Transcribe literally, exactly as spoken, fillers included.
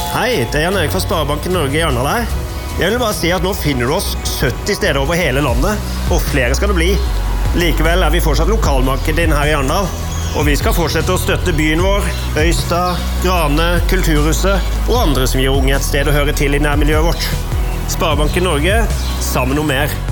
Hei, det er Jan Erik fra Sparebanken Norge i Arendal her. Jeg vil bare si at nå finner du oss sytti steder over hele landet, og flere skal det bli. Likevel er vi fortsatt lokalmarked inn her i Arendal, og vi skal fortsette å støtte byen vår, Øystad, Grane, Kulturhuset og andre som gir unge et sted å høre til i nærmiljøet vårt. Sparebanken Norge, sammen om mer.